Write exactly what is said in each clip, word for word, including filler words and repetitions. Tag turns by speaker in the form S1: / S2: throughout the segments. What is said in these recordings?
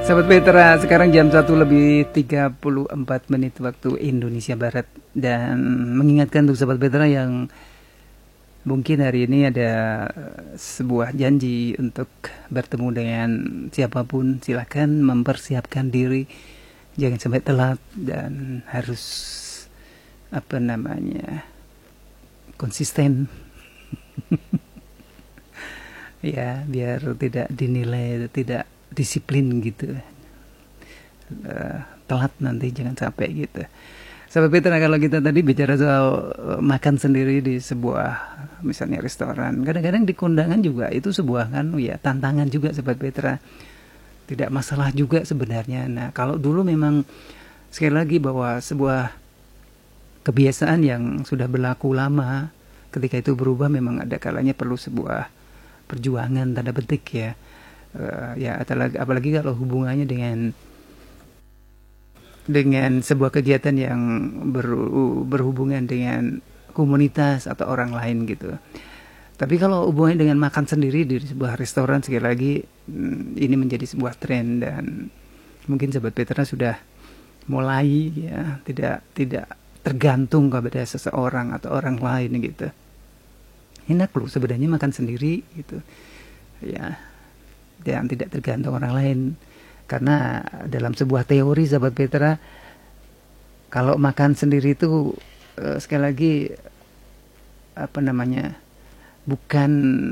S1: Sahabat Petra, sekarang jam satu lebih tiga puluh empat menit waktu Indonesia Barat. Dan mengingatkan untuk sahabat Petra yang mungkin hari ini ada sebuah janji untuk bertemu dengan siapapun, silakan mempersiapkan diri, jangan sampai telat dan harus apa namanya konsisten. Ya, biar tidak dinilai tidak disiplin gitu, uh, telat nanti jangan sampai gitu. Sahabat Petra, kalau kita tadi bicara soal uh, makan sendiri di sebuah misalnya restoran, kadang-kadang di kondangan juga itu sebuah kan ya tantangan juga sahabat Petra, tidak masalah juga sebenarnya. Nah kalau dulu memang sekali lagi bahwa sebuah kebiasaan yang sudah berlaku lama, ketika itu berubah memang ada kalanya perlu sebuah perjuangan tanda petik ya. Uh, ya apalagi, apalagi kalau hubungannya dengan dengan sebuah kegiatan yang ber, berhubungan dengan komunitas atau orang lain gitu. Tapi kalau hubungannya dengan makan sendiri di sebuah restoran, sekali lagi ini menjadi sebuah tren dan mungkin sahabat Petra sudah mulai ya tidak tidak tergantung kepada seseorang atau orang lain gitu. Enak loh sebenarnya makan sendiri gitu ya, dan tidak tergantung orang lain. Karena dalam sebuah teori sahabat Petra, kalau makan sendiri itu uh, sekali lagi apa namanya bukan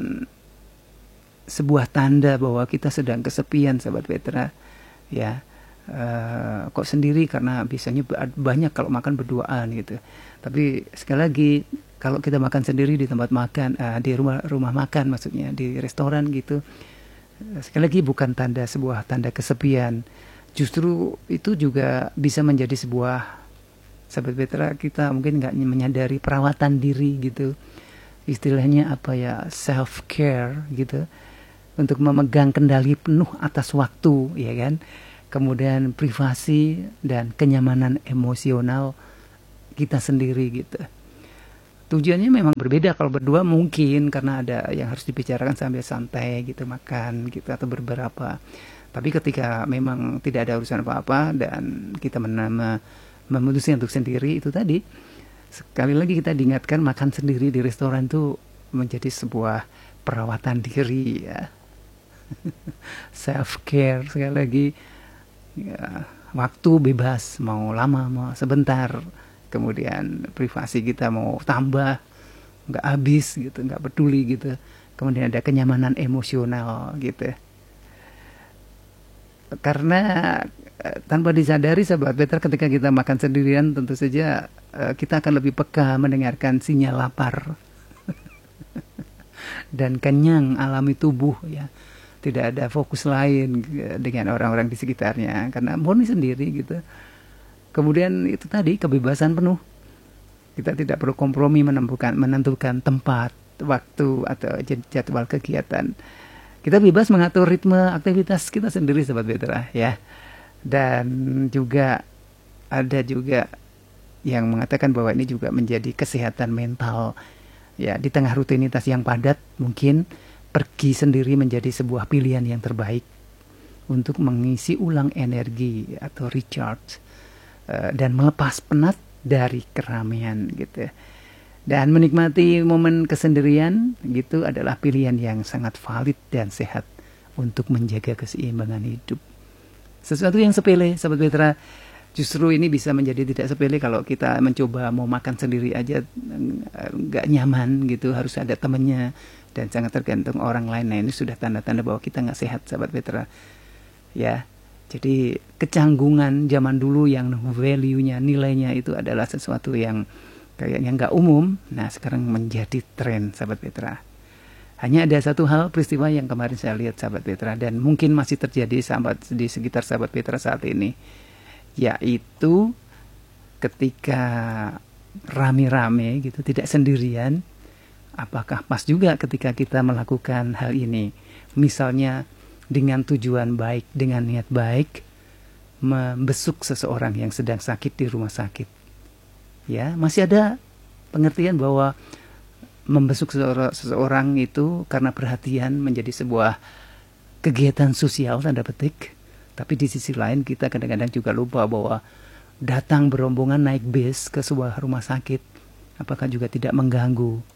S1: sebuah tanda bahwa kita sedang kesepian sahabat Petra ya. Uh, kok sendiri, karena biasanya banyak kalau makan berduaan gitu. Tapi sekali lagi kalau kita makan sendiri di tempat makan, uh, di rumah rumah makan maksudnya di restoran gitu, sekali lagi bukan tanda sebuah tanda kesepian. Justru itu juga bisa menjadi sebuah sahabat Petra, kita mungkin nggak menyadari perawatan diri gitu, istilahnya apa ya, self care gitu, untuk memegang kendali penuh atas waktu ya kan, kemudian privasi dan kenyamanan emosional kita sendiri gitu. Tujuannya memang berbeda. Kalau berdua mungkin karena ada yang harus dibicarakan sambil santai gitu, makan gitu atau beberapa. Tapi ketika memang tidak ada urusan apa-apa dan kita menama memutuskan untuk sendiri, itu tadi sekali lagi kita diingatkan makan sendiri di restoran itu menjadi sebuah perawatan diri ya. Self care sekali lagi ya, waktu bebas mau lama mau sebentar, kemudian privasi kita mau tambah nggak habis gitu, nggak peduli gitu, kemudian ada kenyamanan emosional gitu. Karena eh, tanpa disadari sahabat Petra, ketika kita makan sendirian tentu saja eh, kita akan lebih peka mendengarkan sinyal lapar dan kenyang alami tubuh ya. Tidak ada fokus lain dengan orang-orang di sekitarnya karena murni sendiri gitu. Kemudian itu tadi kebebasan penuh. Kita tidak perlu kompromi menentukan menentukan tempat, waktu atau jadwal kegiatan. Kita bebas mengatur ritme aktivitas kita sendiri sahabat Petra ya. Dan juga ada juga yang mengatakan bahwa ini juga menjadi kesehatan mental ya, di tengah rutinitas yang padat mungkin pergi sendiri menjadi sebuah pilihan yang terbaik untuk mengisi ulang energi atau recharge uh, dan melepas penat dari keramaian gitu. Dan menikmati momen kesendirian gitu adalah pilihan yang sangat valid dan sehat untuk menjaga keseimbangan hidup. Sesuatu yang sepele sahabat Petra, justru ini bisa menjadi tidak sepele kalau kita mencoba mau makan sendiri aja nggak nyaman gitu, harus ada temennya dan sangat tergantung orang lain. Nah ini sudah tanda-tanda bahwa kita nggak sehat sahabat Petra ya. Jadi kecanggungan zaman dulu yang value-nya, nilainya itu adalah sesuatu yang kayaknya nggak umum. Nah sekarang menjadi tren sahabat Petra. Hanya ada satu hal peristiwa yang kemarin saya lihat sahabat Petra, dan mungkin masih terjadi sahabat di sekitar sahabat Petra saat ini, yaitu ketika rame-rame gitu, tidak sendirian. Apakah pas juga ketika kita melakukan hal ini, misalnya dengan tujuan baik, dengan niat baik, membesuk seseorang yang sedang sakit di rumah sakit ya, masih ada pengertian bahwa membesuk seseorang itu karena perhatian menjadi sebuah kegiatan sosial tanda petik, Tapi di sisi lain kita kadang-kadang juga lupa bahwa datang berombongan naik bis ke sebuah rumah sakit, apakah juga tidak mengganggu